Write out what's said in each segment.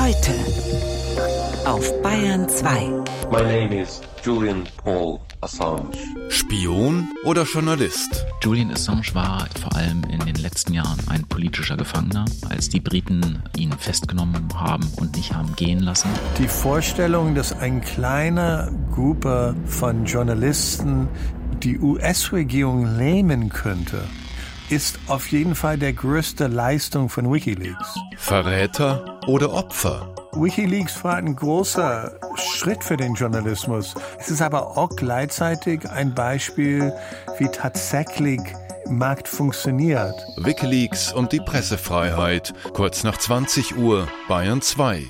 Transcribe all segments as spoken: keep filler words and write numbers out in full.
Heute auf Bayern zwei. My name is Julian Paul Assange. Spion oder Journalist? Julian Assange war vor allem in den letzten Jahren ein politischer Gefangener, als die Briten ihn festgenommen haben und nicht haben gehen lassen. Die Vorstellung, dass ein kleiner Gruppe von Journalisten die U S-Regierung lähmen könnte, ist auf jeden Fall der größte Leistung von WikiLeaks. Verräter oder Opfer? WikiLeaks war ein großer Schritt für den Journalismus. Es ist aber auch gleichzeitig ein Beispiel, wie tatsächlich Markt funktioniert. WikiLeaks und die Pressefreiheit. Kurz nach zwanzig Uhr, Bayern zwei.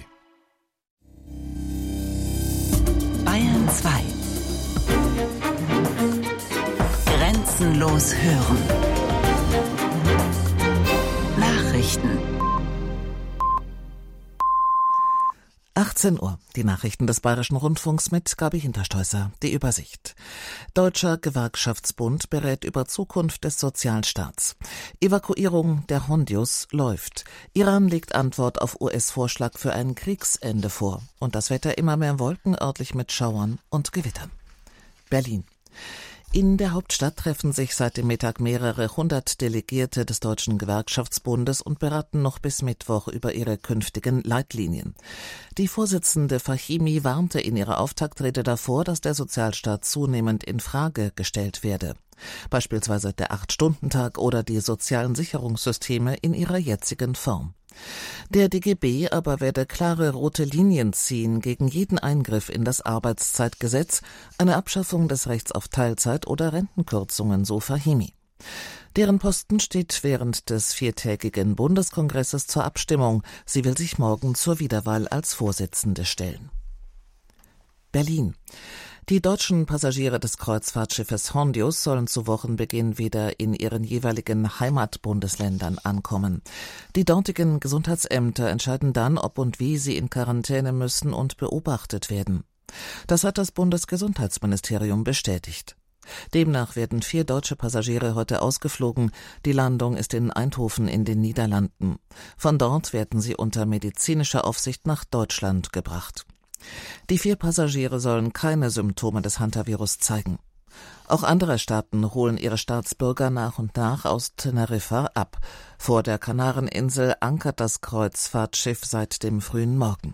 Bayern zwei. Grenzenlos hören. Nachrichten. achtzehn Uhr. Die Nachrichten des Bayerischen Rundfunks mit Gabi Hinterstoißer. Die Übersicht. Deutscher Gewerkschaftsbund berät über Zukunft des Sozialstaats. Evakuierung der Hondius läuft. Iran legt Antwort auf U S-Vorschlag für ein Kriegsende vor. Und das Wetter immer mehr Wolken, örtlich mit Schauern und Gewittern. Berlin. In der Hauptstadt treffen sich seit dem Mittag mehrere hundert Delegierte des Deutschen Gewerkschaftsbundes und beraten noch bis Mittwoch über ihre künftigen Leitlinien. Die Vorsitzende Fahimi warnte in ihrer Auftaktrede davor, dass der Sozialstaat zunehmend in Frage gestellt werde. Beispielsweise der Acht-Stunden-Tag oder die sozialen Sicherungssysteme in ihrer jetzigen Form. Der D G B aber werde klare rote Linien ziehen gegen jeden Eingriff in das Arbeitszeitgesetz, eine Abschaffung des Rechts auf Teilzeit oder Rentenkürzungen, so Fahimi. Deren Posten steht während des viertägigen Bundeskongresses zur Abstimmung. Sie will sich morgen zur Wiederwahl als Vorsitzende stellen. Berlin. Die deutschen Passagiere des Kreuzfahrtschiffes Hondius sollen zu Wochenbeginn wieder in ihren jeweiligen Heimatbundesländern ankommen. Die dortigen Gesundheitsämter entscheiden dann, ob und wie sie in Quarantäne müssen und beobachtet werden. Das hat das Bundesgesundheitsministerium bestätigt. Demnach werden vier deutsche Passagiere heute ausgeflogen. Die Landung ist in Eindhoven in den Niederlanden. Von dort werden sie unter medizinischer Aufsicht nach Deutschland gebracht. Die vier Passagiere sollen keine Symptome des Hantavirus zeigen. Auch andere Staaten holen ihre Staatsbürger nach und nach aus Teneriffa ab. Vor der Kanareninsel ankert das Kreuzfahrtschiff seit dem frühen Morgen.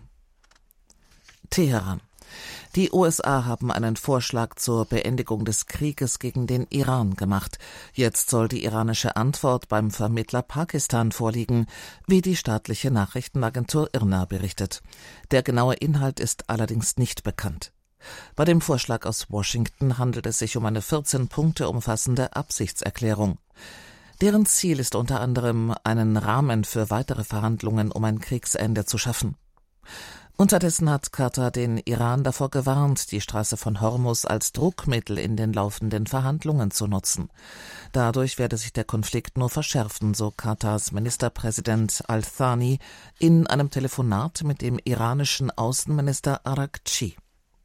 Teheran. Die U S A haben einen Vorschlag zur Beendigung des Krieges gegen den Iran gemacht. Jetzt soll die iranische Antwort beim Vermittler Pakistan vorliegen, wie die staatliche Nachrichtenagentur I R N A berichtet. Der genaue Inhalt ist allerdings nicht bekannt. Bei dem Vorschlag aus Washington handelt es sich um eine vierzehn Punkte umfassende Absichtserklärung. Deren Ziel ist unter anderem, einen Rahmen für weitere Verhandlungen um ein Kriegsende zu schaffen. Unterdessen hat Katar den Iran davor gewarnt, die Straße von Hormuz als Druckmittel in den laufenden Verhandlungen zu nutzen. Dadurch werde sich der Konflikt nur verschärfen, so Katars Ministerpräsident Al-Thani in einem Telefonat mit dem iranischen Außenminister Araghchi.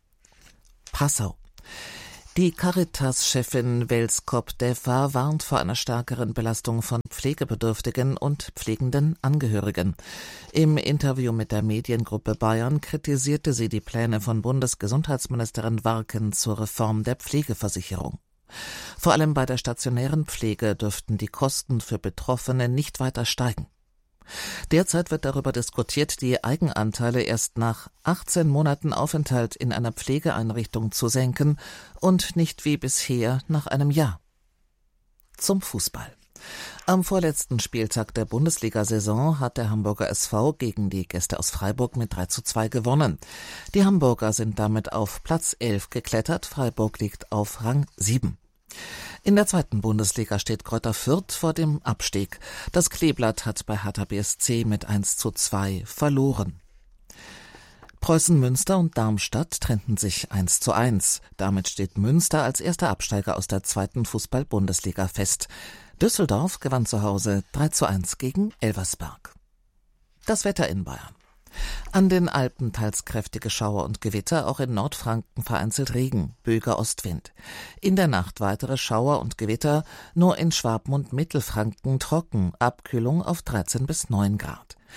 Passau. Die Caritas-Chefin Welskop Deva warnt vor einer stärkeren Belastung von pflegebedürftigen und pflegenden Angehörigen. Im Interview mit der Mediengruppe Bayern kritisierte sie die Pläne von Bundesgesundheitsministerin Warken zur Reform der Pflegeversicherung. Vor allem bei der stationären Pflege dürften die Kosten für Betroffene nicht weiter steigen. Derzeit wird darüber diskutiert, die Eigenanteile erst nach achtzehn Monaten Aufenthalt in einer Pflegeeinrichtung zu senken und nicht wie bisher nach einem Jahr. Zum Fußball. Am vorletzten Spieltag der Bundesliga-Saison hat der Hamburger S V gegen die Gäste aus Freiburg mit drei zu zwei gewonnen. Die Hamburger sind damit auf Platz elf geklettert, Freiburg liegt auf Rang sieben. In der zweiten Bundesliga steht Greuther Fürth vor dem Abstieg. Das Kleeblatt hat bei Hertha B S C mit eins zu zwei verloren. Preußen Münster und Darmstadt trennten sich eins zu eins. Damit steht Münster als erster Absteiger aus der zweiten Fußball-Bundesliga fest. Düsseldorf gewann zu Hause drei zu eins gegen Elversberg. Das Wetter in Bayern. An den Alpen teils kräftige Schauer und Gewitter, auch in Nordfranken vereinzelt Regen, böiger Ostwind. In der Nacht weitere Schauer und Gewitter, nur in Schwaben und Mittelfranken trocken, Abkühlung auf dreizehn bis neun Grad.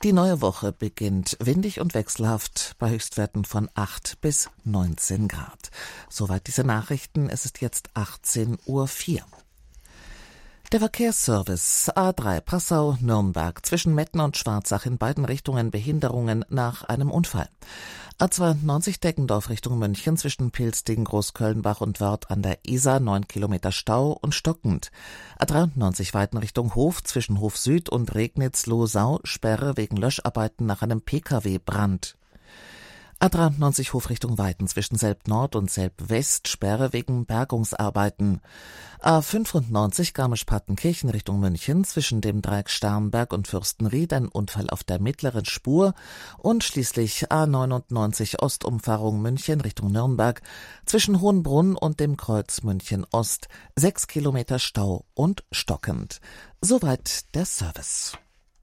Die neue Woche beginnt windig und wechselhaft bei Höchstwerten von acht bis neunzehn Grad. Soweit diese Nachrichten. Es ist jetzt achtzehn Uhr vier. Der Verkehrsservice A drei Passau-Nürnberg zwischen Metten und Schwarzach in beiden Richtungen Behinderungen nach einem Unfall. A zweiundneunzig Deggendorf Richtung München zwischen Pilzding, Großkölnbach und Wörth an der Isar neun Kilometer Stau und stockend. A dreiundneunzig Weiten Richtung Hof zwischen Hof Süd und Regnitz-Losau Sperre wegen Löscharbeiten nach einem P K W-Brand. A dreiundneunzig Hof Richtung Weiten zwischen Selb Nord und Selb West Sperre wegen Bergungsarbeiten. A fünfundneunzig Garmisch-Partenkirchen Richtung München zwischen dem Dreieck Starnberg und Fürstenried ein Unfall auf der mittleren Spur und schließlich A neunundneunzig Ostumfahrung München Richtung Nürnberg zwischen Hohenbrunn und dem Kreuz München Ost sechs Kilometer Stau und stockend. Soweit der Service.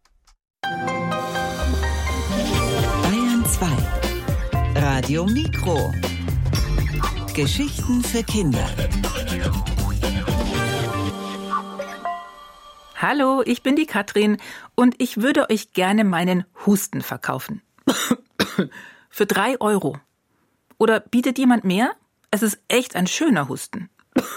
Bayern zwei. Radio Mikro. Geschichten für Kinder. Hallo, ich bin die Katrin und ich würde euch gerne meinen Husten verkaufen. Für drei Euro. Oder bietet jemand mehr? Es ist echt ein schöner Husten.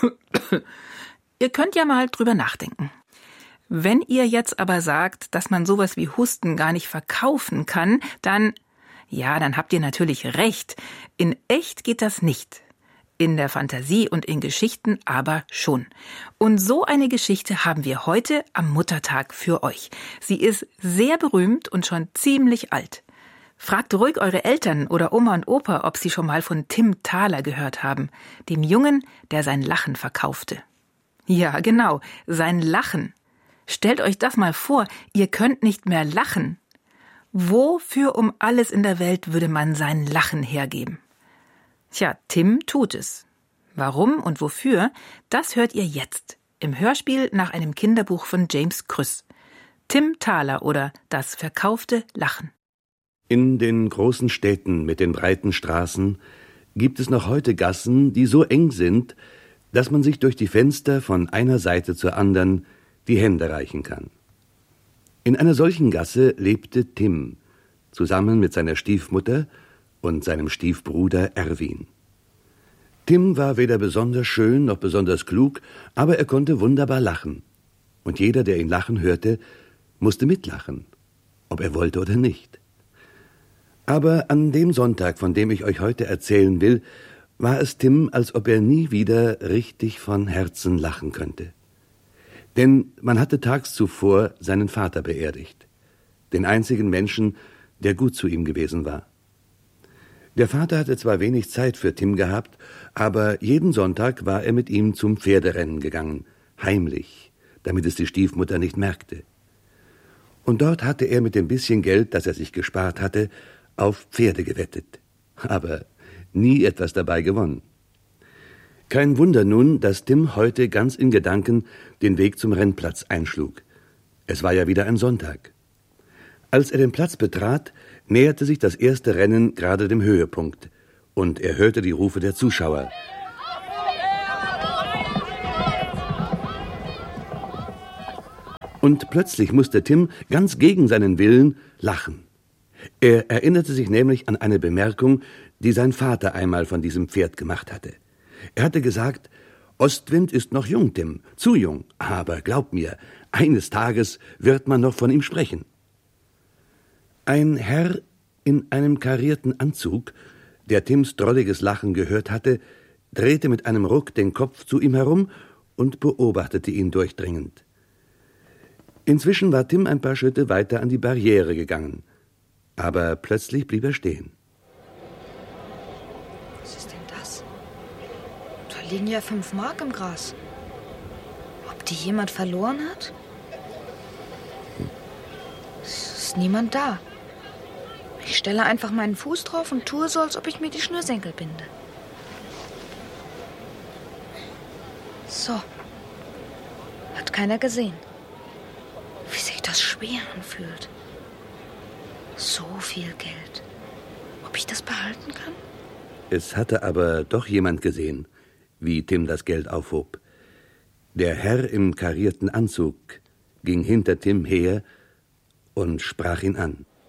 Ihr könnt ja mal drüber nachdenken. Wenn ihr jetzt aber sagt, dass man sowas wie Husten gar nicht verkaufen kann, dann... Ja, dann habt ihr natürlich recht. In echt geht das nicht. In der Fantasie und in Geschichten aber schon. Und so eine Geschichte haben wir heute am Muttertag für euch. Sie ist sehr berühmt und schon ziemlich alt. Fragt ruhig eure Eltern oder Oma und Opa, ob sie schon mal von Tim Thaler gehört haben, dem Jungen, der sein Lachen verkaufte. Ja, genau, sein Lachen. Stellt euch das mal vor, ihr könnt nicht mehr lachen. Wofür um alles in der Welt würde man sein Lachen hergeben? Tja, Tim tut es. Warum und wofür, das hört ihr jetzt im Hörspiel nach einem Kinderbuch von James Krüss. Tim Thaler oder Das verkaufte Lachen. In den großen Städten mit den breiten Straßen gibt es noch heute Gassen, die so eng sind, dass man sich durch die Fenster von einer Seite zur anderen die Hände reichen kann. In einer solchen Gasse lebte Tim, zusammen mit seiner Stiefmutter und seinem Stiefbruder Erwin. Tim war weder besonders schön noch besonders klug, aber er konnte wunderbar lachen. Und jeder, der ihn lachen hörte, musste mitlachen, ob er wollte oder nicht. Aber an dem Sonntag, von dem ich euch heute erzählen will, war es Tim, als ob er nie wieder richtig von Herzen lachen könnte. Denn man hatte tags zuvor seinen Vater beerdigt, den einzigen Menschen, der gut zu ihm gewesen war. Der Vater hatte zwar wenig Zeit für Tim gehabt, aber jeden Sonntag war er mit ihm zum Pferderennen gegangen, heimlich, damit es die Stiefmutter nicht merkte. Und dort hatte er mit dem bisschen Geld, das er sich gespart hatte, auf Pferde gewettet, aber nie etwas dabei gewonnen. Kein Wunder nun, dass Tim heute ganz in Gedanken den Weg zum Rennplatz einschlug. Es war ja wieder ein Sonntag. Als er den Platz betrat, näherte sich das erste Rennen gerade dem Höhepunkt und er hörte die Rufe der Zuschauer. Und plötzlich musste Tim ganz gegen seinen Willen lachen. Er erinnerte sich nämlich an eine Bemerkung, die sein Vater einmal von diesem Pferd gemacht hatte. Er hatte gesagt, Ostwind ist noch jung, Tim, zu jung, aber glaub mir, eines Tages wird man noch von ihm sprechen. Ein Herr in einem karierten Anzug, der Tims drolliges Lachen gehört hatte, drehte mit einem Ruck den Kopf zu ihm herum und beobachtete ihn durchdringend. Inzwischen war Tim ein paar Schritte weiter an die Barriere gegangen, aber plötzlich blieb er stehen. Was ist denn das? Da liegen ja fünf Mark im Gras. Ob die jemand verloren hat? Es ist niemand da. Ich stelle einfach meinen Fuß drauf und tue so, als ob ich mir die Schnürsenkel binde. So. Hat keiner gesehen. Wie sich das schwer anfühlt. So viel Geld. Ob ich das behalten kann? Es hatte aber doch jemand gesehen, wie Tim das Geld aufhob. Der Herr im karierten Anzug ging hinter Tim her und sprach ihn an.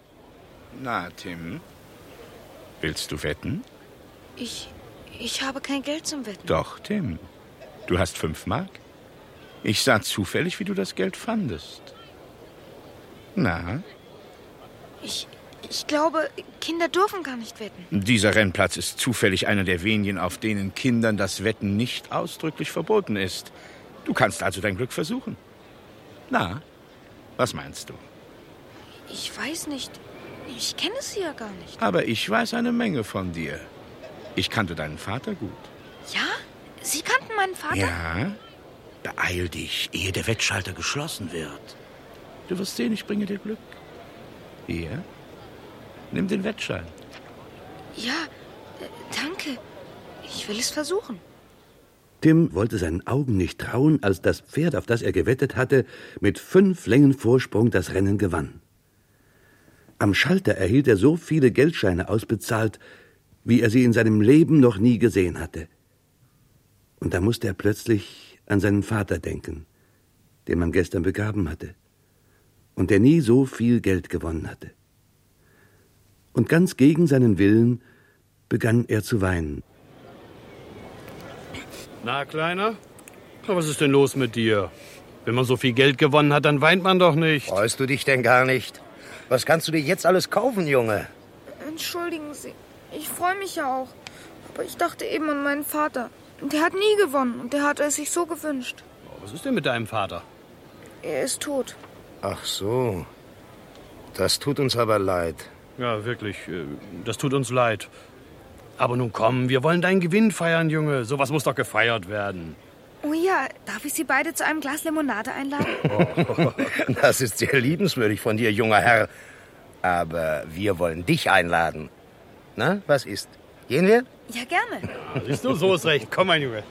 Na, Tim, willst du wetten? Ich, ich habe kein Geld zum Wetten. Doch, Tim, du hast fünf Mark. Ich sah zufällig, wie du das Geld fandest. Na? Ich, ich glaube, Kinder dürfen gar nicht wetten. Dieser Rennplatz ist zufällig einer der wenigen, auf denen Kindern das Wetten nicht ausdrücklich verboten ist. Du kannst also dein Glück versuchen. Na, was meinst du? Ich weiß nicht. Ich kenne sie ja gar nicht. Aber ich weiß eine Menge von dir. Ich kannte deinen Vater gut. Ja? Sie kannten meinen Vater? Ja? Beeil dich, ehe der Wettschalter geschlossen wird. Du wirst sehen, ich bringe dir Glück. Hier, nimm den Wettschein. Ja, äh, danke. Ich will es versuchen. Tim wollte seinen Augen nicht trauen, als das Pferd, auf das er gewettet hatte, mit fünf Längen Vorsprung das Rennen gewann. Am Schalter erhielt er so viele Geldscheine ausbezahlt, wie er sie in seinem Leben noch nie gesehen hatte. Und da musste er plötzlich an seinen Vater denken, den man gestern begraben hatte und der nie so viel Geld gewonnen hatte. Und ganz gegen seinen Willen begann er zu weinen. Na, Kleiner? Was ist denn los mit dir? Wenn man so viel Geld gewonnen hat, dann weint man doch nicht. Freust du dich denn gar nicht? Was kannst du dir jetzt alles kaufen, Junge? Entschuldigen Sie, ich freue mich ja auch. Aber ich dachte eben an meinen Vater. Der hat nie gewonnen und der hat es sich so gewünscht. Was ist denn mit deinem Vater? Er ist tot. Ach so. Das tut uns aber leid. Ja, wirklich, das tut uns leid. Aber nun komm, wir wollen deinen Gewinn feiern, Junge. Sowas muss doch gefeiert werden. Oh ja, darf ich Sie beide zu einem Glas Limonade einladen? Oh, das ist sehr liebenswürdig von dir, junger Herr. Aber wir wollen dich einladen. Na, was ist? Gehen wir? Ja, gerne. Ja, siehst du, so ist recht. Komm, mein Junge.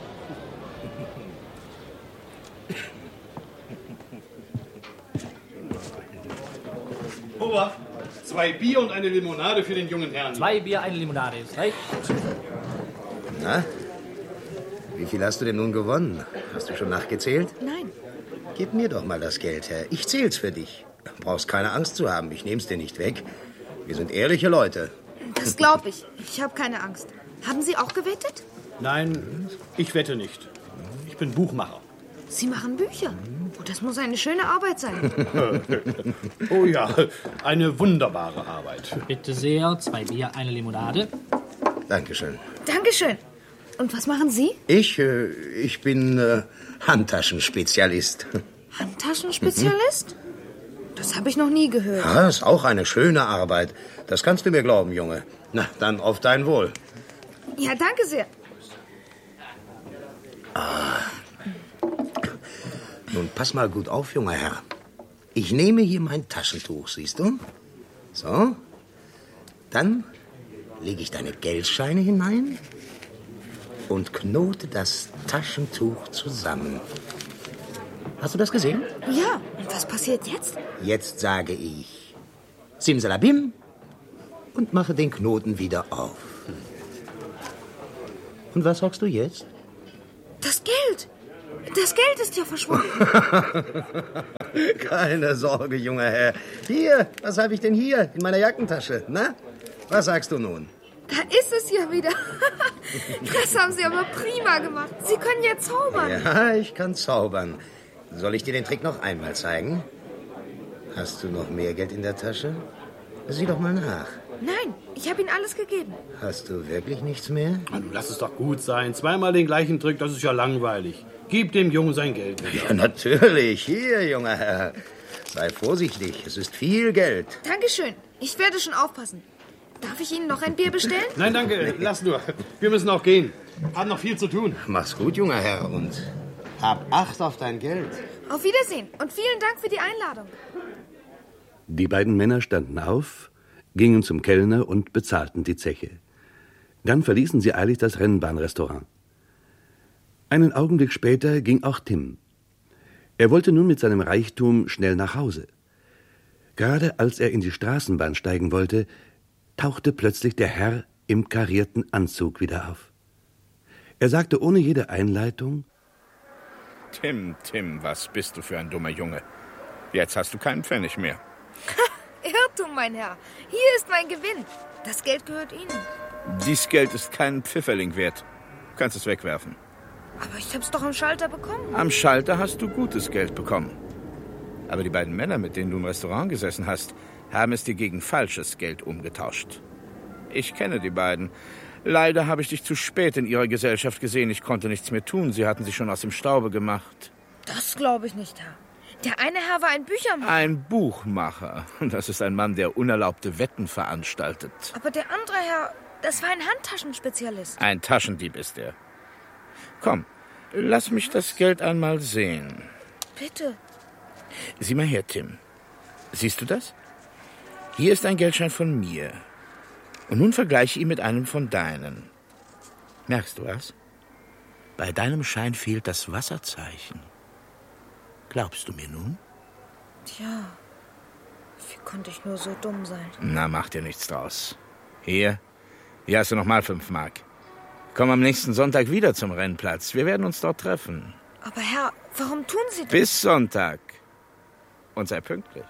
Ober, zwei Bier und eine Limonade für den jungen Herrn. Zwei Bier, eine Limonade, ist recht. Na? Wie viel hast du denn nun gewonnen? Hast du schon nachgezählt? Nein. Gib mir doch mal das Geld her. Ich zähl's für dich. Du brauchst keine Angst zu haben. Ich nehm's dir nicht weg. Wir sind ehrliche Leute. Das glaube ich. Ich habe keine Angst. Haben Sie auch gewettet? Nein, ich wette nicht. Ich bin Buchmacher. Sie machen Bücher. Oh, das muss eine schöne Arbeit sein. Oh ja, eine wunderbare Arbeit. Bitte sehr, zwei Bier, eine Limonade. Dankeschön. Dankeschön. Und was machen Sie? Ich, äh, ich bin äh, Handtaschenspezialist. Handtaschenspezialist? Mhm. Das habe ich noch nie gehört. Ja, ist auch eine schöne Arbeit. Das kannst du mir glauben, Junge. Na, dann auf dein Wohl. Ja, danke sehr. Ah. Nun, pass mal gut auf, junger Herr. Ich nehme hier mein Taschentuch, siehst du? So. Dann lege ich deine Geldscheine hinein und knote das Taschentuch zusammen. Hast du das gesehen? Ja. Und was passiert jetzt? Jetzt sage ich Simsalabim und mache den Knoten wieder auf. Und was sagst du jetzt? Das Geld. Das Geld ist ja verschwunden. Keine Sorge, junger Herr. Hier, was habe ich denn hier in meiner Jackentasche? Na, was sagst du nun? Da ist es ja wieder. Das haben Sie aber prima gemacht. Sie können ja zaubern. Ja, ich kann zaubern. Soll ich dir den Trick noch einmal zeigen? Hast du noch mehr Geld in der Tasche? Sieh doch mal nach. Nein, ich habe Ihnen alles gegeben. Hast du wirklich nichts mehr? Lass es doch gut sein. Zweimal den gleichen Trick, das ist ja langweilig. Gib dem Jungen sein Geld wieder. Ja, natürlich. Hier, junger Herr. Sei vorsichtig, es ist viel Geld. Dankeschön. Ich werde schon aufpassen. Darf ich Ihnen noch ein Bier bestellen? Nein, danke. Lass nur. Wir müssen auch gehen. Haben noch viel zu tun. Mach's gut, junger Herr, und hab Acht auf dein Geld. Auf Wiedersehen und vielen Dank für die Einladung. Die beiden Männer standen auf, gingen zum Kellner und bezahlten die Zeche. Dann verließen sie eilig das Rennbahnrestaurant. Einen Augenblick später ging auch Tim. Er wollte nun mit seinem Reichtum schnell nach Hause. Gerade als er in die Straßenbahn steigen wollte, tauchte plötzlich der Herr im karierten Anzug wieder auf. Er sagte ohne jede Einleitung: Tim, Tim, was bist du für ein dummer Junge? Jetzt hast du keinen Pfennig mehr. Irrtum, mein Herr. Hier ist mein Gewinn. Das Geld gehört Ihnen. Dies Geld ist keinen Pfifferling wert. Du kannst es wegwerfen. Aber ich hab's doch am Schalter bekommen. Am Schalter hast du gutes Geld bekommen. Aber die beiden Männer, mit denen du im Restaurant gesessen hast, haben es dir gegen falsches Geld umgetauscht. Ich kenne die beiden. Leider habe ich dich zu spät in ihrer Gesellschaft gesehen. Ich konnte nichts mehr tun. Sie hatten sich schon aus dem Staube gemacht. Das glaube ich nicht, Herr. Der eine Herr war ein Büchermacher. Ein Buchmacher. Das ist ein Mann, der unerlaubte Wetten veranstaltet. Aber der andere Herr, das war ein Handtaschenspezialist. Ein Taschendieb ist er. Komm, lass mich das Geld einmal sehen. Bitte. Sieh mal her, Tim. Siehst du das? Hier ist ein Geldschein von mir. Und nun vergleiche ihn mit einem von deinen. Merkst du was? Bei deinem Schein fehlt das Wasserzeichen. Glaubst du mir nun? Tja, wie konnte ich nur so dumm sein? Na, mach dir nichts draus. Hier, hier hast du noch mal fünf Mark. Komm am nächsten Sonntag wieder zum Rennplatz. Wir werden uns dort treffen. Aber Herr, warum tun Sie das? Bis Sonntag. Und sei pünktlich.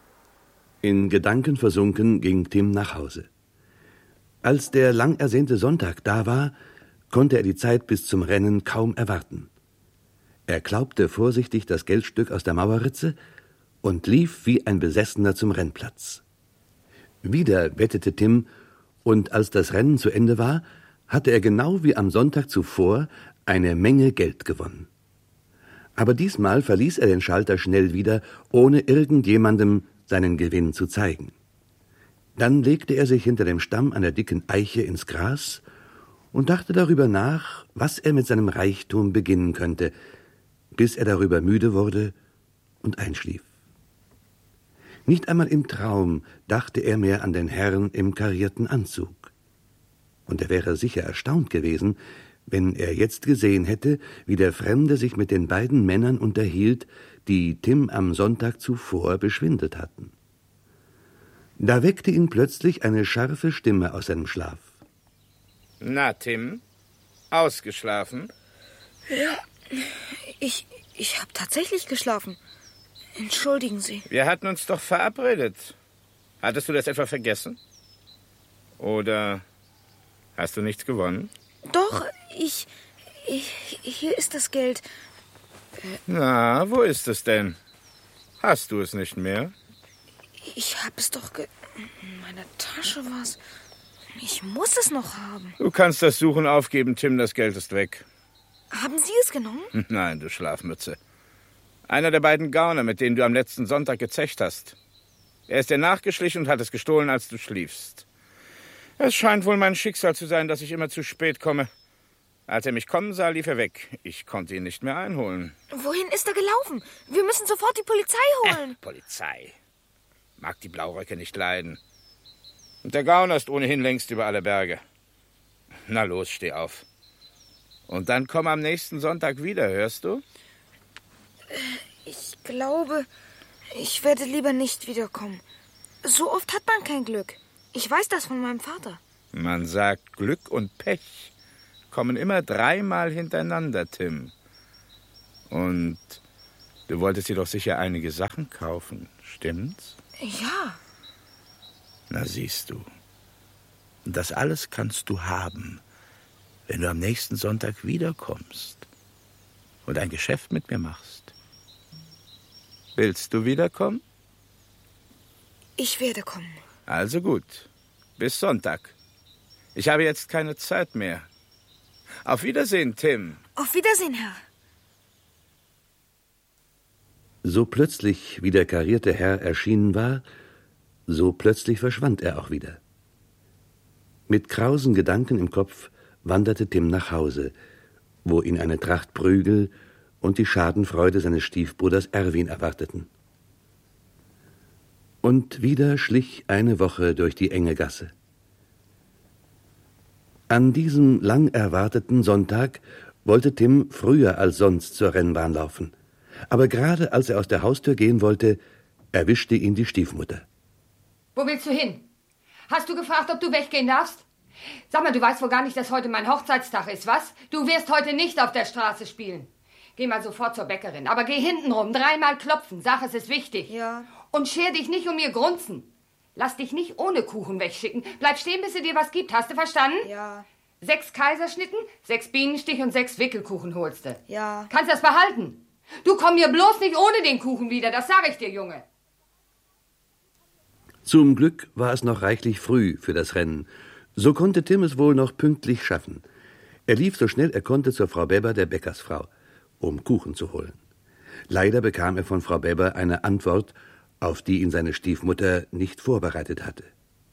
In Gedanken versunken ging Tim nach Hause. Als der lang ersehnte Sonntag da war, konnte er die Zeit bis zum Rennen kaum erwarten. Er klaubte vorsichtig das Geldstück aus der Mauerritze und lief wie ein Besessener zum Rennplatz. Wieder wettete Tim, und als das Rennen zu Ende war, hatte er genau wie am Sonntag zuvor eine Menge Geld gewonnen. Aber diesmal verließ er den Schalter schnell wieder, ohne irgendjemandem seinen Gewinn zu zeigen. Dann legte er sich hinter dem Stamm einer dicken Eiche ins Gras und dachte darüber nach, was er mit seinem Reichtum beginnen könnte, bis er darüber müde wurde und einschlief. Nicht einmal im Traum dachte er mehr an den Herrn im karierten Anzug. Und er wäre sicher erstaunt gewesen, wenn er jetzt gesehen hätte, wie der Fremde sich mit den beiden Männern unterhielt, die Tim am Sonntag zuvor beschwindelt hatten. Da weckte ihn plötzlich eine scharfe Stimme aus seinem Schlaf. Na, Tim, ausgeschlafen? Ja, ich, ich habe tatsächlich geschlafen. Entschuldigen Sie. Wir hatten uns doch verabredet. Hattest du das etwa vergessen? Oder hast du nichts gewonnen? Doch, ich, ich... Hier ist das Geld. Na, wo ist es denn? Hast du es nicht mehr? Ich habe es doch ge... In meiner Tasche war's. Ich muss es noch haben. Du kannst das Suchen aufgeben, Tim, das Geld ist weg. Haben Sie es genommen? Nein, du Schlafmütze. Einer der beiden Gauner, mit denen du am letzten Sonntag gezecht hast. Er ist dir nachgeschlichen und hat es gestohlen, als du schliefst. Es scheint wohl mein Schicksal zu sein, dass ich immer zu spät komme. Als er mich kommen sah, lief er weg. Ich konnte ihn nicht mehr einholen. Wohin ist er gelaufen? Wir müssen sofort die Polizei holen. Äh, Polizei. Mag die Blauröcke nicht leiden. Und der Gauner ist ohnehin längst über alle Berge. Na los, steh auf. Und dann komm am nächsten Sonntag wieder, hörst du? Ich glaube, ich werde lieber nicht wiederkommen. So oft hat man kein Glück. Ich weiß das von meinem Vater. Man sagt, Glück und Pech kommen immer dreimal hintereinander, Tim. Und du wolltest dir doch sicher einige Sachen kaufen, stimmt's? Ja. Na siehst du, das alles kannst du haben, wenn du am nächsten Sonntag wiederkommst und ein Geschäft mit mir machst. Willst du wiederkommen? Ich werde kommen. Also gut, bis Sonntag. Ich habe jetzt keine Zeit mehr. Auf Wiedersehen, Tim. Auf Wiedersehen, Herr. So plötzlich, wie der karierte Herr erschienen war, so plötzlich verschwand er auch wieder. Mit krausen Gedanken im Kopf wanderte Tim nach Hause, wo ihn eine Tracht Prügel und die Schadenfreude seines Stiefbruders Erwin erwarteten. Und wieder schlich eine Woche durch die enge Gasse. An diesem lang erwarteten Sonntag wollte Tim früher als sonst zur Rennbahn laufen. Aber gerade als er aus der Haustür gehen wollte, erwischte ihn die Stiefmutter. Wo willst du hin? Hast du gefragt, ob du weggehen darfst? Sag mal, du weißt wohl gar nicht, dass heute mein Hochzeitstag ist, was? Du wirst heute nicht auf der Straße spielen. Geh mal sofort zur Bäckerin, aber geh hinten rum, dreimal klopfen, sag, es ist wichtig. Ja. Und scher dich nicht um ihr Grunzen. Lass dich nicht ohne Kuchen wegschicken. Bleib stehen, bis sie dir was gibt. Hast du verstanden? Ja. Sechs Kaiserschnitten, sechs Bienenstich und sechs Wickelkuchen holst du. Ja. Kannst das behalten? Du komm mir bloß nicht ohne den Kuchen wieder, das sage ich dir, Junge. Zum Glück war es noch reichlich früh für das Rennen. So konnte Tim es wohl noch pünktlich schaffen. Er lief so schnell er konnte zur Frau Beber, der Bäckersfrau, um Kuchen zu holen. Leider bekam er von Frau Beber eine Antwort, auf die ihn seine Stiefmutter nicht vorbereitet hatte.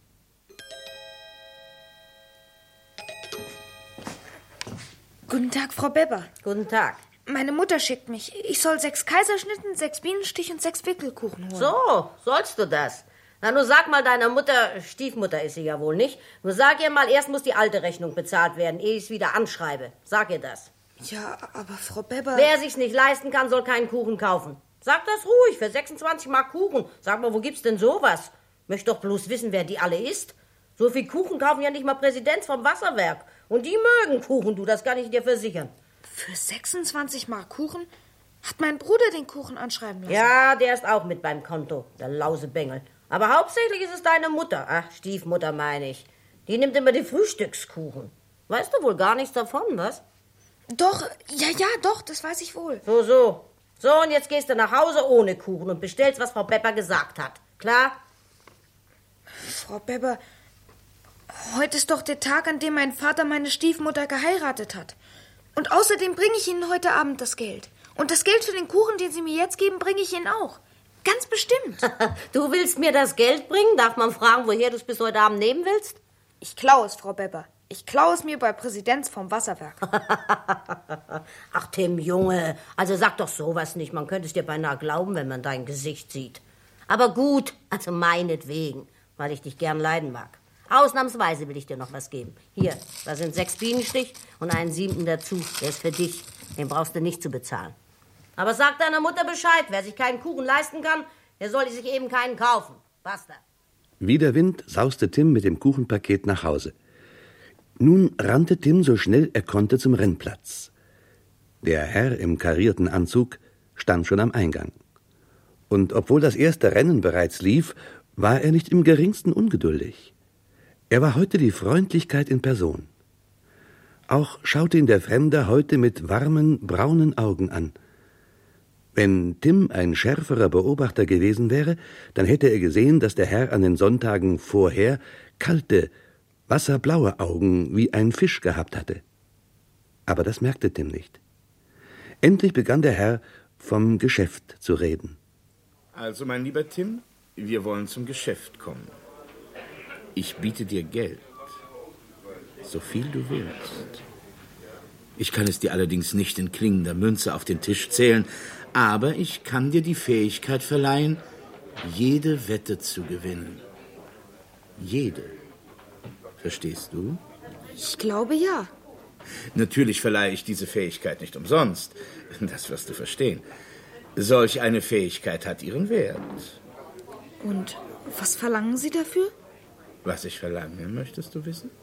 Guten Tag, Frau Beber. Guten Tag. Meine Mutter schickt mich. Ich soll sechs Kaiserschnitten, sechs Bienenstich und sechs Wickelkuchen holen. So, sollst du das? Na, nun sag mal deiner Mutter, Stiefmutter ist sie ja wohl nicht, nur sag ihr mal, erst muss die alte Rechnung bezahlt werden, ehe ich es wieder anschreibe. Sag ihr das. Ja, aber Frau Beber... Wer sich's nicht leisten kann, soll keinen Kuchen kaufen. Sag das ruhig, für sechsundzwanzig Mark Kuchen. Sag mal, wo gibt's denn sowas? Möcht doch bloß wissen, wer die alle isst. So viel Kuchen kaufen ja nicht mal Präsidents vom Wasserwerk. Und die mögen Kuchen, du, das kann ich dir versichern. Für sechsundzwanzig Mark Kuchen? Hat mein Bruder den Kuchen anschreiben lassen? Ja, der ist auch mit beim Konto, der Lausebengel. Aber hauptsächlich ist es deine Mutter. Ach, Stiefmutter meine ich. Die nimmt immer die Frühstückskuchen. Weißt du wohl gar nichts davon, was? Doch, ja, ja, doch, das weiß ich wohl. So, so. So, und jetzt gehst du nach Hause ohne Kuchen und bestellst, was Frau Beber gesagt hat. Klar? Frau Beber, heute ist doch der Tag, an dem mein Vater meine Stiefmutter geheiratet hat. Und außerdem bringe ich Ihnen heute Abend das Geld. Und das Geld für den Kuchen, den Sie mir jetzt geben, bringe ich Ihnen auch. Ganz bestimmt. Du willst mir das Geld bringen? Darf man fragen, woher du es bis heute Abend nehmen willst? Ich klaue es, Frau Beber. Ich klaue es mir bei Präsidents vom Wasserwerk. Ach, Tim, Junge, also sag doch sowas nicht. Man könnte es dir beinahe glauben, wenn man dein Gesicht sieht. Aber gut, also meinetwegen, weil ich dich gern leiden mag. Ausnahmsweise will ich dir noch was geben. Hier, da sind sechs Bienenstich und einen siebten dazu. Der ist für dich. Den brauchst du nicht zu bezahlen. Aber sag deiner Mutter Bescheid. Wer sich keinen Kuchen leisten kann, der soll sich eben keinen kaufen. Basta. Wie der Wind sauste Tim mit dem Kuchenpaket nach Hause. Nun rannte Tim so schnell er konnte zum Rennplatz. Der Herr im karierten Anzug stand schon am Eingang. Und obwohl das erste Rennen bereits lief, war er nicht im geringsten ungeduldig. Er war heute die Freundlichkeit in Person. Auch schaute ihn der Fremde heute mit warmen, braunen Augen an. Wenn Tim ein schärferer Beobachter gewesen wäre, dann hätte er gesehen, dass der Herr an den Sonntagen vorher kalte, wasserblaue Augen wie ein Fisch gehabt hatte. Aber das merkte Tim nicht. Endlich begann der Herr vom Geschäft zu reden. Also, mein lieber Tim, wir wollen zum Geschäft kommen. Ich biete dir Geld, so viel du willst. Ich kann es dir allerdings nicht in klingender Münze auf den Tisch zählen, aber ich kann dir die Fähigkeit verleihen, jede Wette zu gewinnen. Jede. Verstehst du? Ich glaube, ja. Natürlich verleihe ich diese Fähigkeit nicht umsonst. Das wirst du verstehen. Solch eine Fähigkeit hat ihren Wert. Und was verlangen Sie dafür? Was ich verlange, möchtest du wissen?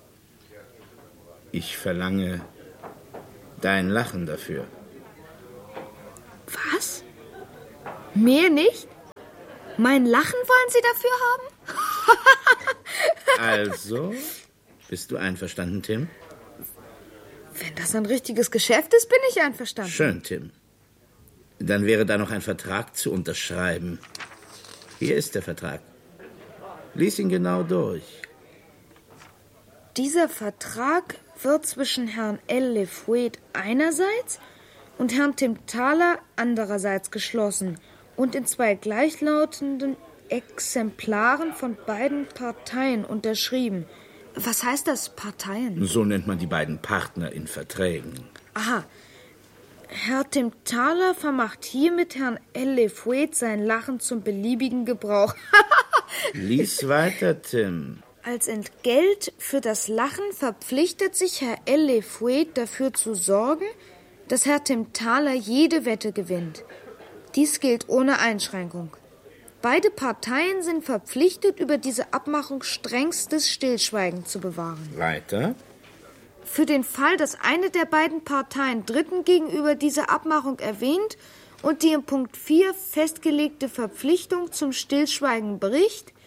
Ich verlange dein Lachen dafür. Was? Mehr nicht? Mein Lachen wollen Sie dafür haben? Also, bist du einverstanden, Tim? Wenn das ein richtiges Geschäft ist, bin ich einverstanden. Schön, Tim. Dann wäre da noch ein Vertrag zu unterschreiben. Hier ist der Vertrag. Lies ihn genau durch. Dieser Vertrag wird zwischen Herrn L. Le Fouet einerseits und Herrn Tim Thaler andererseits geschlossen und in zwei gleichlautenden Exemplaren von beiden Parteien unterschrieben. Was heißt das, Parteien? So nennt man die beiden Partner in Verträgen. Aha. Herr Tim Thaler vermacht hiermit Herrn L. Le Fouet sein Lachen zum beliebigen Gebrauch. Lies weiter, Tim. Als Entgelt für das Lachen verpflichtet sich Herr L. Le Fouet dafür zu sorgen, dass Herr Tim Thaler jede Wette gewinnt. Dies gilt ohne Einschränkung. Beide Parteien sind verpflichtet, über diese Abmachung strengstes Stillschweigen zu bewahren. Weiter. Für den Fall, dass eine der beiden Parteien Dritten gegenüber diese Abmachung erwähnt und die in Punkt vier festgelegte Verpflichtung zum Stillschweigen bricht,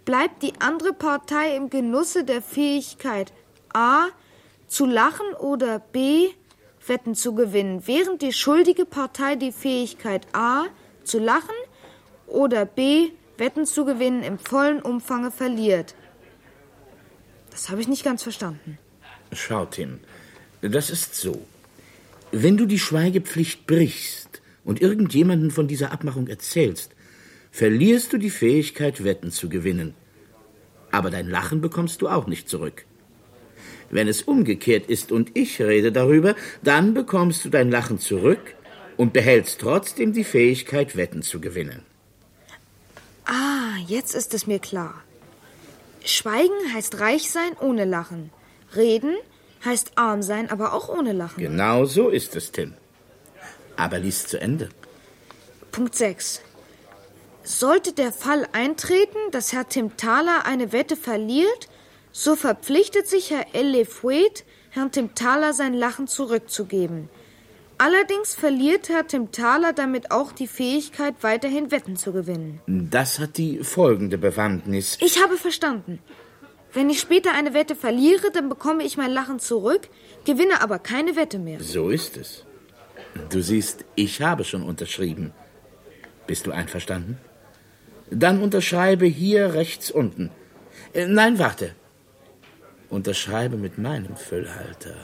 bleibt die andere Partei im Genusse der Fähigkeit A, zu lachen oder B, Wetten zu gewinnen, während die schuldige Partei die Fähigkeit A, zu lachen oder B, Wetten zu gewinnen im vollen Umfange verliert. Das habe ich nicht ganz verstanden. Schau, Tim, das ist so. Wenn du die Schweigepflicht brichst und irgendjemanden von dieser Abmachung erzählst, verlierst du die Fähigkeit, Wetten zu gewinnen. Aber dein Lachen bekommst du auch nicht zurück. Wenn es umgekehrt ist und ich rede darüber, dann bekommst du dein Lachen zurück und behältst trotzdem die Fähigkeit, Wetten zu gewinnen. Ah, jetzt ist es mir klar. Schweigen heißt reich sein ohne Lachen. Reden heißt arm sein, aber auch ohne Lachen. Genau so ist es, Tim. Aber lies zu Ende. Punkt sechs. Sollte der Fall eintreten, dass Herr Tim Thaler eine Wette verliert, so verpflichtet sich Herr L. Le Fouet, Herrn Tim Thaler sein Lachen zurückzugeben. Allerdings verliert Herr Tim Thaler damit auch die Fähigkeit, weiterhin Wetten zu gewinnen. Das hat die folgende Bewandtnis. Ich habe verstanden. Wenn ich später eine Wette verliere, dann bekomme ich mein Lachen zurück, gewinne aber keine Wette mehr. So ist es. Du siehst, ich habe schon unterschrieben. Bist du einverstanden? Dann unterschreibe hier rechts unten. Äh, nein, warte. Unterschreibe mit meinem Füllhalter.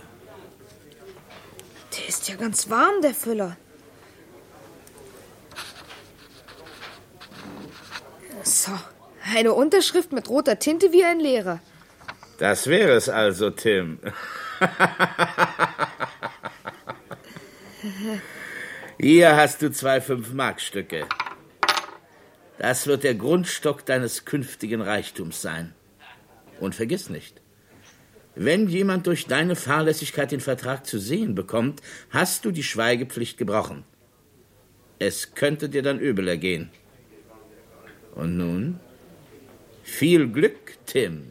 Der ist ja ganz warm, der Füller. So, eine Unterschrift mit roter Tinte wie ein Lehrer. Das wäre es also, Tim. Hier hast du zwei Fünf-Mark-Stücke. Das wird der Grundstock deines künftigen Reichtums sein. Und vergiss nicht, wenn jemand durch deine Fahrlässigkeit den Vertrag zu sehen bekommt, hast du die Schweigepflicht gebrochen. Es könnte dir dann übel ergehen. Und nun, viel Glück, Tim.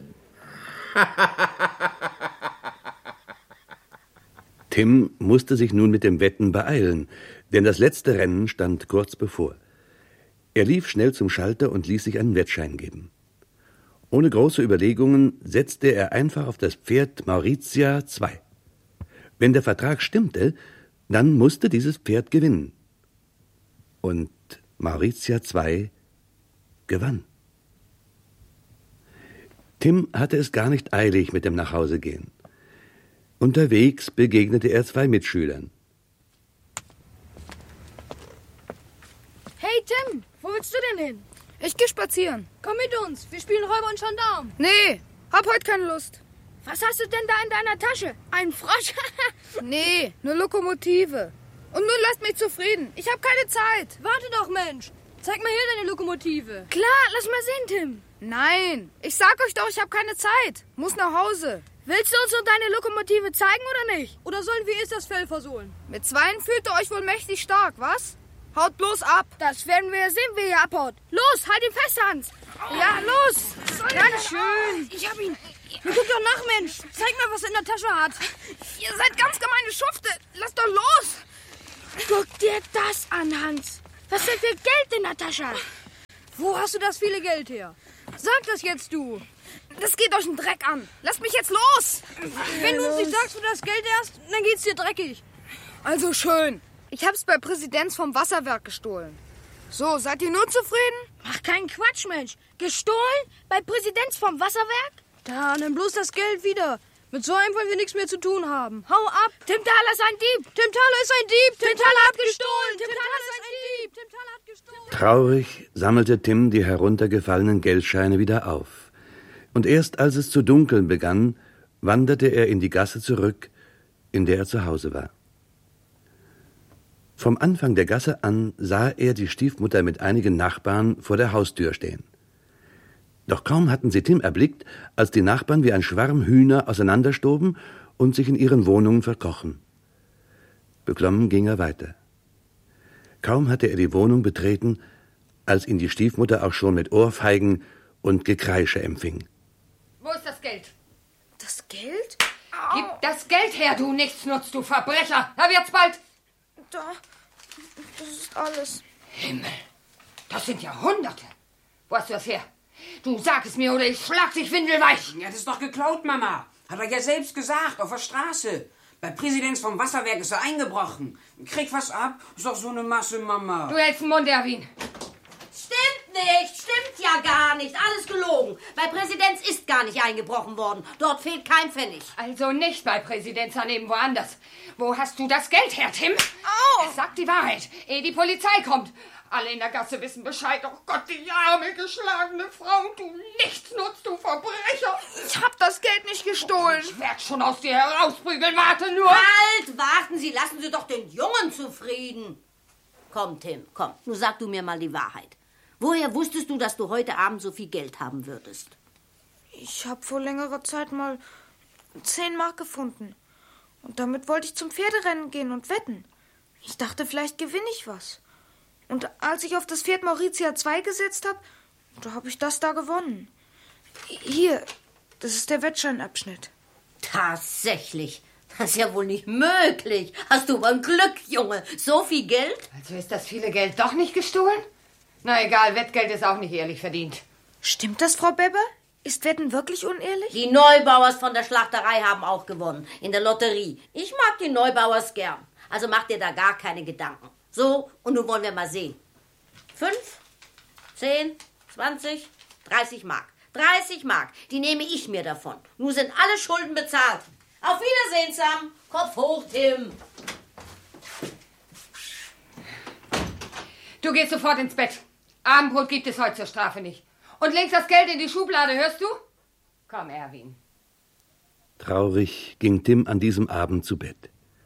Tim musste sich nun mit dem Wetten beeilen, denn das letzte Rennen stand kurz bevor. Er lief schnell zum Schalter und ließ sich einen Wettschein geben. Ohne große Überlegungen setzte er einfach auf das Pferd Mauritia zwei. Wenn der Vertrag stimmte, dann musste dieses Pferd gewinnen. Und Mauritia zwei gewann. Tim hatte es gar nicht eilig mit dem Nachhausegehen. Unterwegs begegnete er zwei Mitschülern. Hey Tim, wo willst du denn hin? Ich geh spazieren. Komm mit uns, wir spielen Räuber und Gendarm. Nee, hab heute keine Lust. Was hast du denn da in deiner Tasche? Ein Frosch? Nee, eine Lokomotive. Und nun lasst mich zufrieden, ich hab keine Zeit. Warte doch, Mensch. Zeig mal hier deine Lokomotive. Klar, lass mal sehen, Tim. Nein, ich sag euch doch, ich hab keine Zeit. Muss nach Hause. Willst du uns so deine Lokomotive zeigen oder nicht? Oder sollen wir erst das Fell versohlen? Mit Zweien fühlt ihr euch wohl mächtig stark, was? Haut bloß ab. Das werden wir ja sehen, wer hier abhaut. Los, halt ihn fest, Hans. Ja, los. Ganz schön. Ich hab ihn. Guck doch nach, Mensch. Zeig mal, was er in der Tasche hat. Ihr seid ganz gemeine Schufte. Lass doch los. Guck dir das an, Hans. Was für viel Geld in der Tasche. Wo hast du das viele Geld her? Sag das jetzt, du. Das geht euch einen Dreck an. Lasst mich jetzt los. Wenn du uns nicht sagst, wo du das Geld hast, dann geht's dir dreckig. Also schön. Ich hab's bei Präsidents vom Wasserwerk gestohlen. So, seid ihr nur zufrieden? Ach, kein Quatsch, Mensch. Gestohlen? Bei Präsidents vom Wasserwerk? Da, nimm bloß das Geld wieder. Mit so einem wollen wir nichts mehr zu tun haben. Hau ab! Tim Thaler ist ein Dieb! Tim Thaler ist ein Dieb! Tim Thaler hat gestohlen! Tim Thaler ist ein Dieb! Tim Thaler hat gestohlen! Traurig sammelte Tim die heruntergefallenen Geldscheine wieder auf. Und erst als es zu dunkeln begann, wanderte er in die Gasse zurück, in der er zu Hause war. Vom Anfang der Gasse an sah er die Stiefmutter mit einigen Nachbarn vor der Haustür stehen. Doch kaum hatten sie Tim erblickt, als die Nachbarn wie ein Schwarm Hühner auseinanderstoben und sich in ihren Wohnungen verkrochen. Beklommen ging er weiter. Kaum hatte er die Wohnung betreten, als ihn die Stiefmutter auch schon mit Ohrfeigen und Gekreische empfing. Wo ist das Geld? Das Geld? Gib das Geld her, du Nichtsnutz, du Verbrecher! Da wird's bald! Da, das ist alles. Himmel, das sind ja Hunderte. Wo hast du das her? Du sag es mir oder ich schlag dich windelweich. Ja, das ist doch geklaut, Mama. Hat er ja selbst gesagt, auf der Straße. Bei Präsidents vom Wasserwerk ist er eingebrochen. Krieg was ab, ist doch so eine Masse, Mama. Du hältst den Mund, Erwin. Stimmt nicht, stimmt ja gar nicht. Alles gelogen. Bei Präsidents ist gar nicht eingebrochen worden. Dort fehlt kein Pfennig. Also nicht bei Präsidents, daneben woanders. Wo hast du das Geld her, Tim? Au! Sag die Wahrheit, ehe die Polizei kommt. Alle in der Gasse wissen Bescheid. Oh Gott, die arme, geschlagene Frau. Du Nichtsnutz, du Verbrecher. Ich hab das Geld nicht gestohlen. Ich werd schon aus dir herausprügeln. Warte nur. Halt, warten Sie, lassen Sie doch den Jungen zufrieden. Komm, Tim, komm. Nun sag du mir mal die Wahrheit. Woher wusstest du, dass du heute Abend so viel Geld haben würdest? Ich hab vor längerer Zeit mal zehn Mark gefunden. Und damit wollte ich zum Pferderennen gehen und wetten. Ich dachte, vielleicht gewinne ich was. Und als ich auf das Pferd Mauritia zwei gesetzt habe, da habe ich das da gewonnen. Hier, das ist der Wettscheinabschnitt. Tatsächlich. Das ist ja wohl nicht möglich. Hast du mal Glück, Junge. So viel Geld? Also ist das viele Geld doch nicht gestohlen? Na egal, Wettgeld ist auch nicht ehrlich verdient. Stimmt das, Frau Beber? Ist Wetten wirklich unehrlich? Die Neubauers von der Schlachterei haben auch gewonnen. In der Lotterie. Ich mag die Neubauers gern. Also mach dir da gar keine Gedanken. So, und nun wollen wir mal sehen. Fünf, zehn, zwanzig, dreißig Mark. dreißig Mark, die nehme ich mir davon. Nun sind alle Schulden bezahlt. Auf Wiedersehen, Sam. Kopf hoch, Tim. Du gehst sofort ins Bett. Abendbrot gibt es heute zur Strafe nicht. Und legst das Geld in die Schublade, hörst du? Komm, Erwin. Traurig ging Tim an diesem Abend zu Bett.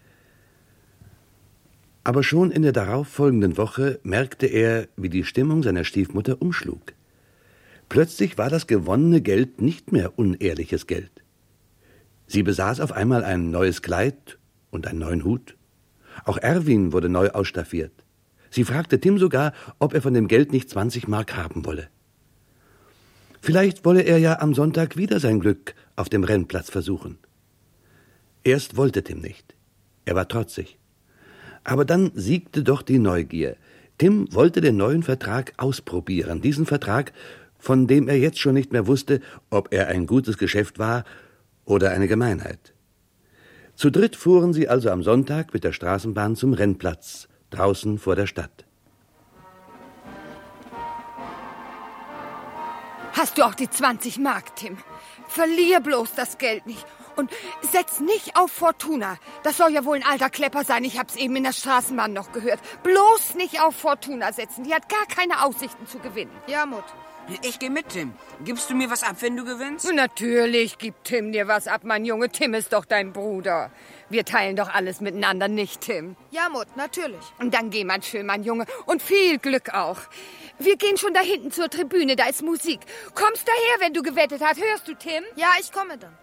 Aber schon in der darauffolgenden Woche merkte er, wie die Stimmung seiner Stiefmutter umschlug. Plötzlich war das gewonnene Geld nicht mehr unehrliches Geld. Sie besaß auf einmal ein neues Kleid und einen neuen Hut. Auch Erwin wurde neu ausstaffiert. Sie fragte Tim sogar, ob er von dem Geld nicht zwanzig Mark haben wolle. Vielleicht wolle er ja am Sonntag wieder sein Glück auf dem Rennplatz versuchen. Erst wollte Tim nicht. Er war trotzig. Aber dann siegte doch die Neugier. Tim wollte den neuen Vertrag ausprobieren. Diesen Vertrag, von dem er jetzt schon nicht mehr wusste, ob er ein gutes Geschäft war oder eine Gemeinheit. Zu dritt fuhren sie also am Sonntag mit der Straßenbahn zum Rennplatz, draußen vor der Stadt. Hast du auch die zwanzig Mark, Tim? Verlier bloß das Geld nicht. Und setz nicht auf Fortuna. Das soll ja wohl ein alter Klepper sein. Ich hab's eben in der Straßenbahn noch gehört. Bloß nicht auf Fortuna setzen. Die hat gar keine Aussichten zu gewinnen. Ja, Mutt. Ich geh mit, Tim. Gibst du mir was ab, wenn du gewinnst? Natürlich gibt Tim dir was ab, mein Junge. Tim ist doch dein Bruder. Wir teilen doch alles miteinander, nicht, Tim? Ja, Mutt, natürlich. Und dann geh mal schön, mein Junge. Und viel Glück auch. Wir gehen schon da hinten zur Tribüne, da ist Musik. Kommst daher, wenn du gewettet hast. Hörst du, Tim? Ja, ich komme dann.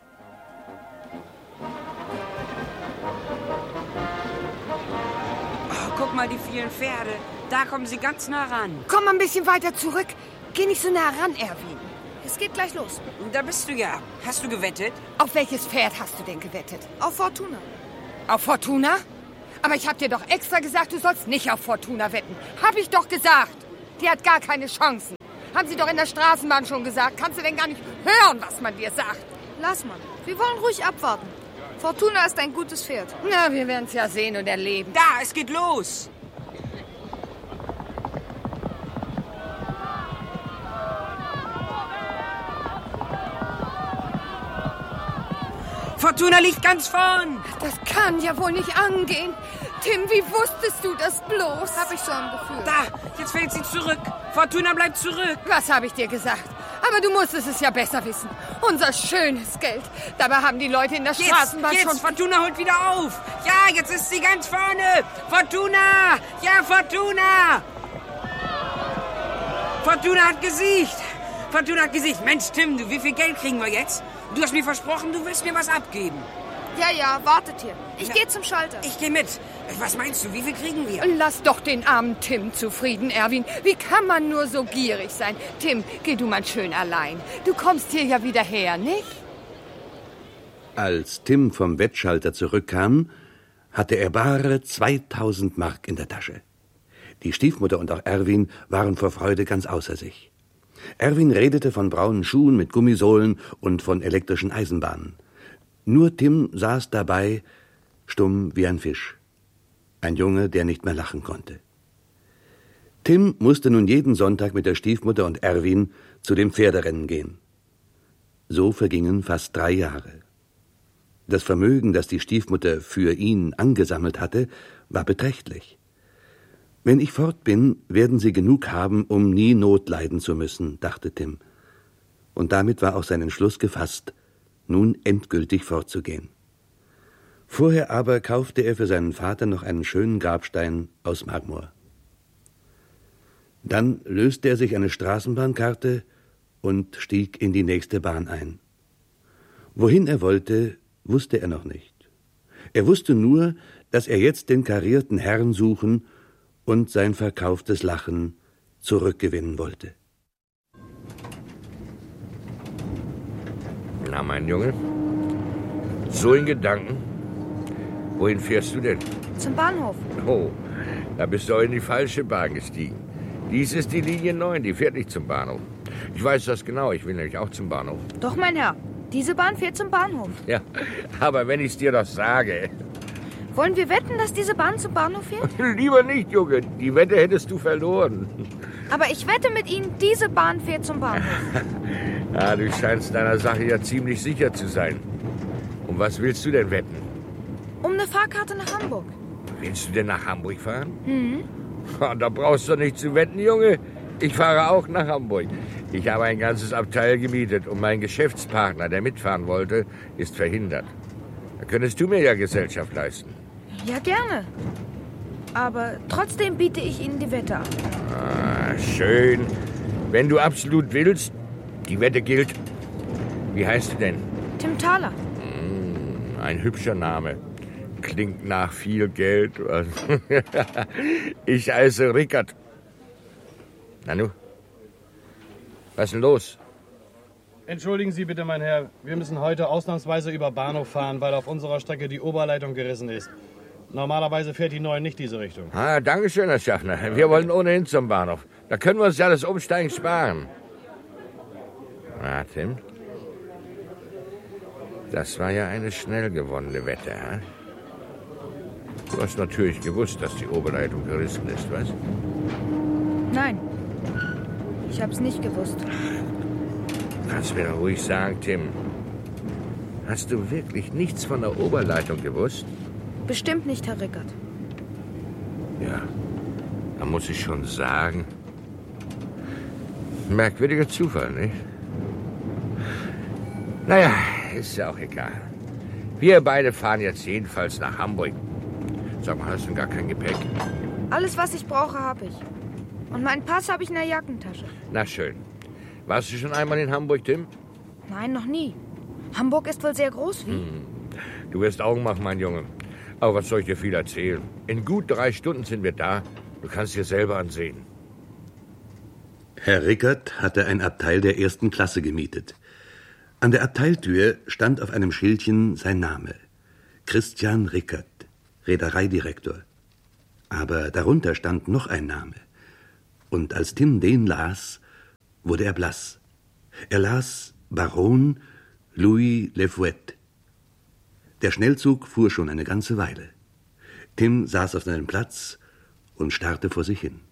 Oh, guck mal, die vielen Pferde. Da kommen sie ganz nah ran. Komm mal ein bisschen weiter zurück. Geh nicht so nah ran, Erwin. Es geht gleich los. Da bist du ja. Hast du gewettet? Auf welches Pferd hast du denn gewettet? Auf Fortuna. Auf Fortuna? Aber ich hab dir doch extra gesagt, du sollst nicht auf Fortuna wetten. Hab ich doch gesagt. Die hat gar keine Chancen. Haben sie doch in der Straßenbahn schon gesagt. Kannst du denn gar nicht hören, was man dir sagt? Lass mal. Wir wollen ruhig abwarten. Fortuna ist ein gutes Pferd. Na, wir werden's ja sehen und erleben. Da, es geht los. Fortuna liegt ganz vorn. Das kann ja wohl nicht angehen. Tim, wie wusstest du das bloß? Hab ich so ein Gefühl. Da, jetzt fällt sie zurück. Fortuna bleibt zurück. Was habe ich dir gesagt? Aber du musstest es ja besser wissen. Unser schönes Geld. Dabei haben die Leute in der jetzt, Straßenbahn jetzt, schon... Fortuna holt wieder auf. Ja, jetzt ist sie ganz vorne. Fortuna! Ja, Fortuna! Fortuna hat gesiegt. Fortuna hat gesiegt. Mensch, Tim, du, wie viel Geld kriegen wir jetzt? Du hast mir versprochen, du willst mir was abgeben. Ja, ja, wartet hier. Ich ja. gehe zum Schalter. Ich gehe mit. Was meinst du, wie viel kriegen wir? Lass doch den armen Tim zufrieden, Erwin. Wie kann man nur so gierig sein? Tim, geh du mal schön allein. Du kommst hier ja wieder her, nicht? Als Tim vom Wettschalter zurückkam, hatte er bare zweitausend Mark in der Tasche. Die Stiefmutter und auch Erwin waren vor Freude ganz außer sich. Erwin redete von braunen Schuhen mit Gummisohlen und von elektrischen Eisenbahnen. Nur Tim saß dabei, stumm wie ein Fisch. Ein Junge, der nicht mehr lachen konnte. Tim musste nun jeden Sonntag mit der Stiefmutter und Erwin zu dem Pferderennen gehen. So vergingen fast drei Jahre. Das Vermögen, das die Stiefmutter für ihn angesammelt hatte, war beträchtlich. Wenn ich fort bin, werden sie genug haben, um nie Not leiden zu müssen, dachte Tim. Und damit war auch sein Entschluss gefasst, nun endgültig fortzugehen. Vorher aber kaufte er für seinen Vater noch einen schönen Grabstein aus Marmor. Dann löste er sich eine Straßenbahnkarte und stieg in die nächste Bahn ein. Wohin er wollte, wusste er noch nicht. Er wusste nur, dass er jetzt den karierten Herrn suchen und sein verkauftes Lachen zurückgewinnen wollte. Na, mein Junge, so in Gedanken. Wohin fährst du denn? Zum Bahnhof. Oh, da bist du auch in die falsche Bahn gestiegen. Dies ist die Linie neun, die fährt nicht zum Bahnhof. Ich weiß das genau, ich will nämlich auch zum Bahnhof. Doch, mein Herr, diese Bahn fährt zum Bahnhof. Ja, aber wenn ich es dir doch sage... Wollen wir wetten, dass diese Bahn zum Bahnhof fährt? Lieber nicht, Junge. Die Wette hättest du verloren. Aber ich wette mit Ihnen, diese Bahn fährt zum Bahnhof. Ja, du scheinst deiner Sache ja ziemlich sicher zu sein. Um was willst du denn wetten? Um eine Fahrkarte nach Hamburg. Willst du denn nach Hamburg fahren? Mhm. Da brauchst du nicht zu wetten, Junge. Ich fahre auch nach Hamburg. Ich habe ein ganzes Abteil gemietet und mein Geschäftspartner, der mitfahren wollte, ist verhindert. Da könntest du mir ja Gesellschaft leisten. Ja, gerne. Aber trotzdem biete ich Ihnen die Wette an. Ah, schön. Wenn du absolut willst, die Wette gilt. Wie heißt du denn? Tim Thaler. Hm, ein hübscher Name. Klingt nach viel Geld. Ich heiße Rickert. Na nu, was ist denn los? Entschuldigen Sie bitte, mein Herr. Wir müssen heute ausnahmsweise über Bahnhof fahren, weil auf unserer Strecke die Oberleitung gerissen ist. Normalerweise fährt die neun nicht diese Richtung. Ah, danke schön, Herr Schaffner. Wir wollen ohnehin zum Bahnhof. Da können wir uns ja das Umsteigen sparen. Na, Tim? Das war ja eine schnell gewonnene Wette, ha? Du hast natürlich gewusst, dass die Oberleitung gerissen ist, was? Nein, ich hab's nicht gewusst. Kannst mir doch ruhig sagen, Tim. Hast du wirklich nichts von der Oberleitung gewusst? Bestimmt nicht, Herr Rickert. Ja, da muss ich schon sagen. Merkwürdiger Zufall, nicht? Naja, ist ja auch egal. Wir beide fahren jetzt jedenfalls nach Hamburg. Sag mal, hast du gar kein Gepäck? Alles, was ich brauche, habe ich. Und meinen Pass habe ich in der Jackentasche. Na schön. Warst du schon einmal in Hamburg, Tim? Nein, noch nie. Hamburg ist wohl sehr groß, wie? Hm. Du wirst Augen machen, mein Junge. Aber was soll ich dir viel erzählen? In gut drei Stunden sind wir da. Du kannst dir selber ansehen. Herr Rickert hatte ein Abteil der ersten Klasse gemietet. An der Abteiltür stand auf einem Schildchen sein Name. Christian Rickert, Reedereidirektor. Aber darunter stand noch ein Name. Und als Tim den las, wurde er blass. Er las Baron Louis Le Fouet. Der Schnellzug fuhr schon eine ganze Weile. Tim saß auf seinem Platz und starrte vor sich hin.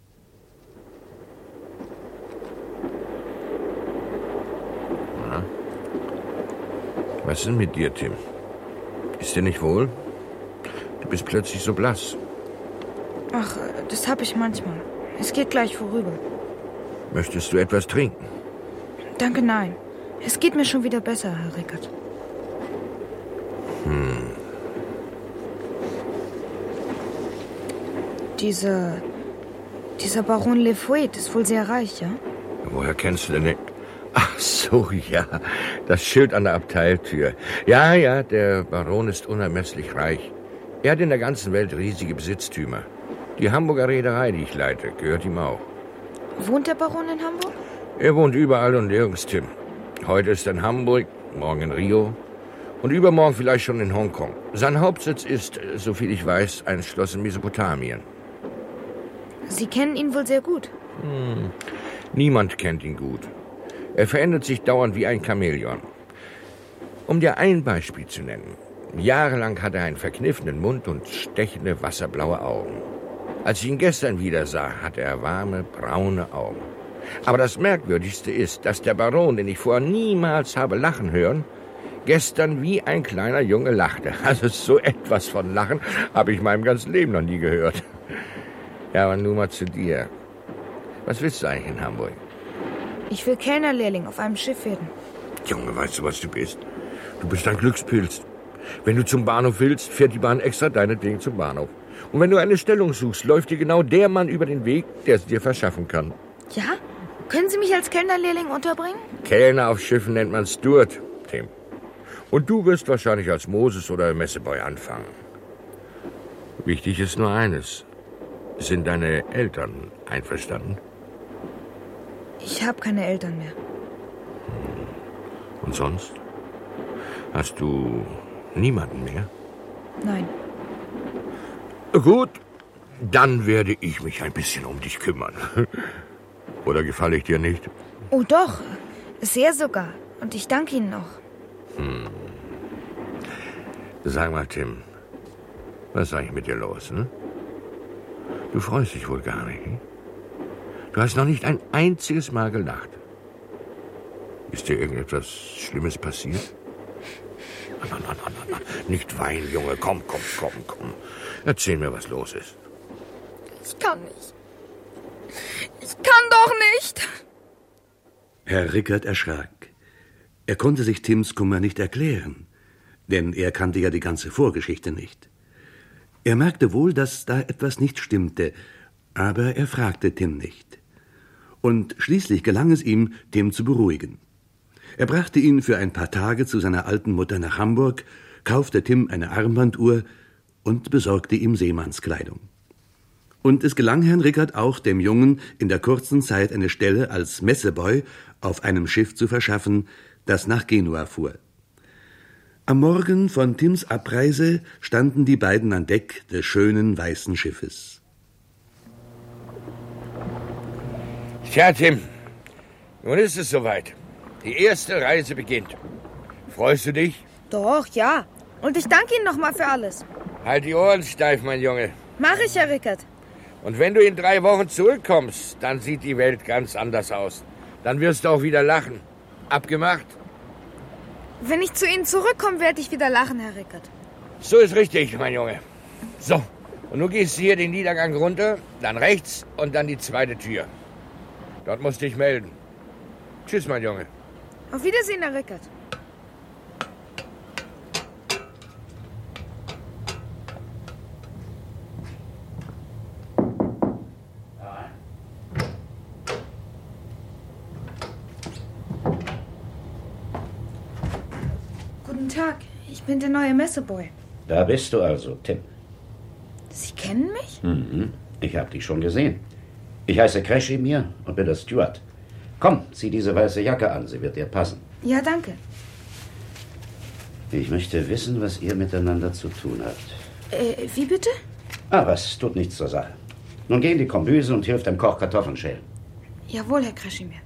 Na? Was ist denn mit dir, Tim? Ist dir nicht wohl? Du bist plötzlich so blass. Ach, das hab ich manchmal. Es geht gleich vorüber. Möchtest du etwas trinken? Danke, nein. Es geht mir schon wieder besser, Herr Rickert. Hm. Dieser... Dieser Baron Le Fouet ist wohl sehr reich, ja? Woher kennst du denn den? Ach so, ja. Das Schild an der Abteiltür. Ja, ja, der Baron ist unermesslich reich. Er hat in der ganzen Welt riesige Besitztümer. Die Hamburger Reederei, die ich leite, gehört ihm auch. Wohnt der Baron in Hamburg? Er wohnt überall und nirgends, Tim. Heute ist er in Hamburg, morgen in Rio und übermorgen vielleicht schon in Hongkong. Sein Hauptsitz ist, soviel ich weiß, ein Schloss in Mesopotamien. Sie kennen ihn wohl sehr gut. Hm. Niemand kennt ihn gut. Er verändert sich dauernd wie ein Chamäleon. Um dir ein Beispiel zu nennen. Jahrelang hat er einen verkniffenen Mund und stechende, wasserblaue Augen. Als ich ihn gestern wieder sah, hatte er warme, braune Augen. Aber das Merkwürdigste ist, dass der Baron, den ich vorher niemals habe lachen hören, gestern wie ein kleiner Junge lachte. Also so etwas von Lachen habe ich meinem ganzen Leben noch nie gehört. Ja, aber nun mal zu dir. Was willst du eigentlich in Hamburg? Ich will Kellnerlehrling auf einem Schiff werden. Junge, weißt du, was du bist? Du bist ein Glückspilz. Wenn du zum Bahnhof willst, fährt die Bahn extra deinetwegen zum Bahnhof. Und wenn du eine Stellung suchst, läuft dir genau der Mann über den Weg, der es dir verschaffen kann. Ja? Können Sie mich als Kellnerlehrling unterbringen? Kellner auf Schiffen nennt man Steward, Tim. Und du wirst wahrscheinlich als Moses oder Messeboy anfangen. Wichtig ist nur eines. Sind deine Eltern einverstanden? Ich habe keine Eltern mehr. Und sonst? Hast du niemanden mehr? Nein. Gut, dann werde ich mich ein bisschen um dich kümmern. Oder gefalle ich dir nicht? Oh doch, sehr sogar. Und ich danke Ihnen noch. Hm. Sag mal, Tim, was ist eigentlich mit dir los, ne? Du freust dich wohl gar nicht, hm? Du hast noch nicht ein einziges Mal gelacht. Ist dir irgendetwas Schlimmes passiert? Na, na, na, na, na. Nicht weinen, Junge. Komm, komm, komm, komm. Erzähl mir, was los ist. Ich kann nicht. Ich kann doch nicht. Herr Rickert erschrak. Er konnte sich Tims Kummer nicht erklären, denn er kannte ja die ganze Vorgeschichte nicht. Er merkte wohl, dass da etwas nicht stimmte, aber er fragte Tim nicht. Und schließlich gelang es ihm, Tim zu beruhigen. Er brachte ihn für ein paar Tage zu seiner alten Mutter nach Hamburg, kaufte Tim eine Armbanduhr und besorgte ihm Seemannskleidung. Und es gelang Herrn Rickert auch, dem Jungen in der kurzen Zeit eine Stelle als Messeboy auf einem Schiff zu verschaffen, das nach Genua fuhr. Am Morgen von Tims Abreise standen die beiden an Deck des schönen weißen Schiffes. Tja, Tim, nun ist es soweit. Die erste Reise beginnt. Freust du dich? Doch, ja. Und ich danke Ihnen nochmal für alles. Halt die Ohren steif, mein Junge. Mach ich, Herr Rickert. Und wenn du in drei Wochen zurückkommst, dann sieht die Welt ganz anders aus. Dann wirst du auch wieder lachen. Abgemacht? Wenn ich zu Ihnen zurückkomme, werde ich wieder lachen, Herr Rickert. So ist richtig, mein Junge. So, und nun gehst du hier den Niedergang runter, dann rechts und dann die zweite Tür. Dort musst du dich melden. Tschüss, mein Junge. Auf Wiedersehen, Herr Rickert. Guten Tag, ich bin der neue Messeboy. Da bist du also, Tim. Sie kennen mich? Mhm. Ich habe dich schon gesehen. Ich heiße Kreschimir und bin der Steward. Komm, zieh diese weiße Jacke an, sie wird dir passen. Ja, danke. Ich möchte wissen, was ihr miteinander zu tun habt. Äh, wie bitte? Ah, was, tut nichts zur Sache. Nun geh in die Kombüse und hilf dem Koch Kartoffeln schälen. Jawohl, Herr Kreschimir.